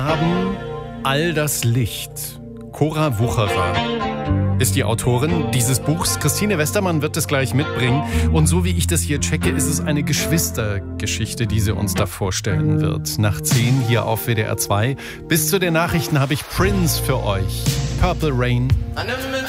Haben all das Licht. Cora Wucherer ist die Autorin dieses Buchs. Christine Westermann wird es gleich mitbringen. Und so wie ich das hier checke, ist es eine Geschwistergeschichte, die sie uns da vorstellen wird. Nach 10 hier auf WDR 2. Bis zu den Nachrichten habe ich Prince für euch. Purple Rain.